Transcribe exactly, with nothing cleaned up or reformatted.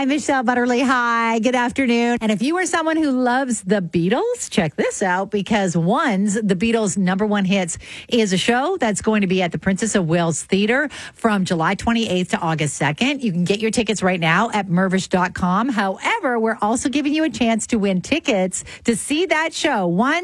I'm Michelle Butterly. Hi, good afternoon. And if you are someone who loves the Beatles, check this out, because One's the Beatles' number one hits is a show that's going to be at the Princess of Wales Theatre from July twenty-eighth to August second. You can get your tickets right now at mervish dot com. However, we're also giving you a chance to win tickets to see that show. One